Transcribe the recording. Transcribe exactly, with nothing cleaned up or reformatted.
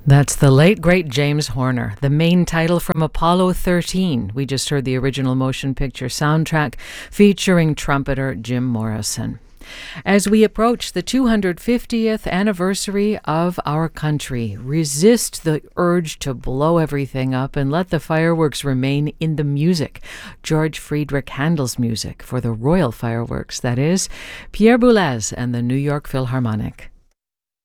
That's the late, great James Horner, the main title from Apollo thirteen. We just heard the original motion picture soundtrack featuring trumpeter Jim Morrison. As we approach the two hundred fiftieth anniversary of our country, resist the urge to blow everything up and let the fireworks remain in the music. George Friedrich Handel's music for the royal fireworks, that is, Pierre Boulez and the New York Philharmonic.